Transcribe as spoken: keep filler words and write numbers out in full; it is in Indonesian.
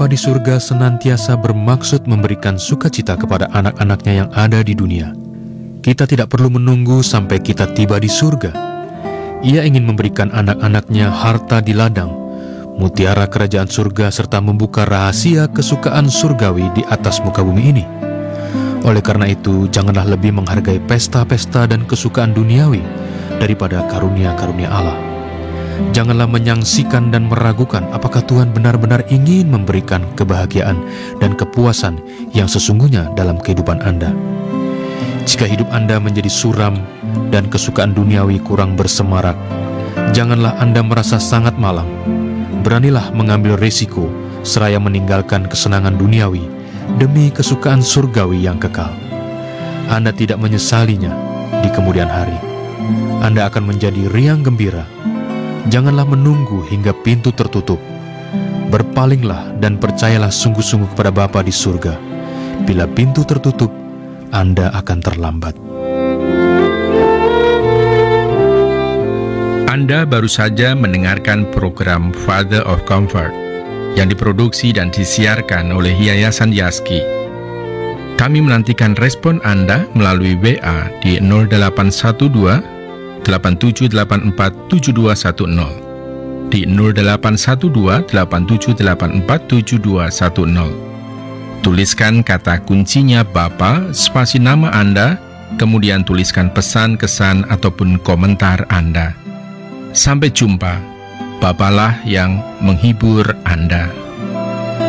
Bapa di surga senantiasa bermaksud memberikan sukacita kepada anak-anaknya yang ada di dunia. Kita tidak perlu menunggu sampai kita tiba di surga. Ia ingin memberikan anak-anaknya harta di ladang, mutiara kerajaan surga, serta membuka rahasia kesukaan surgawi di atas muka bumi ini. Oleh karena itu, janganlah lebih menghargai pesta-pesta dan kesukaan duniawi daripada karunia-karunia Allah. Janganlah menyangsikan dan meragukan apakah Tuhan benar-benar ingin memberikan kebahagiaan dan kepuasan yang sesungguhnya dalam kehidupan Anda. Jika hidup Anda menjadi suram dan kesukaan duniawi kurang bersemarak, janganlah Anda merasa sangat malang. Beranilah mengambil risiko seraya meninggalkan kesenangan duniawi demi kesukaan surgawi yang kekal. Anda tidak menyesalinya di kemudian hari. Anda akan menjadi riang gembira. Janganlah menunggu hingga pintu tertutup. Berpalinglah dan percayalah sungguh-sungguh kepada Bapa di surga. Bila pintu tertutup, Anda akan terlambat. Anda baru saja mendengarkan program Father of Comfort yang diproduksi dan disiarkan oleh Yayasan Yaski. Kami menantikan respon Anda melalui W A di nol delapan satu dua delapan tujuh delapan empat tujuh dua satu nol, di nol delapan satu dua delapan tujuh delapan empat tujuh dua satu nol. Tuliskan kata kuncinya Bapa, spasi nama Anda, kemudian tuliskan pesan, kesan, ataupun komentar Anda. Sampai jumpa. Bapalah yang menghibur Anda.